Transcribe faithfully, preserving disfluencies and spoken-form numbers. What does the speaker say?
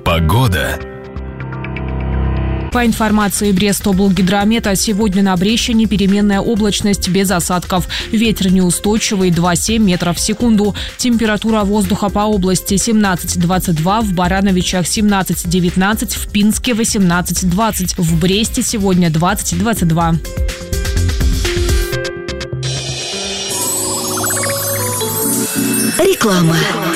Погода. По информации Брестоблгидромета, сегодня на Брещине переменная облачность без осадков. Ветер неустойчивый два целых семь десятых метров в секунду. Температура воздуха по области семнадцать двадцать два, в Барановичах семнадцать девятнадцать, в Пинске восемнадцать двадцать, в Бресте сегодня двадцать двадцать два. Реклама.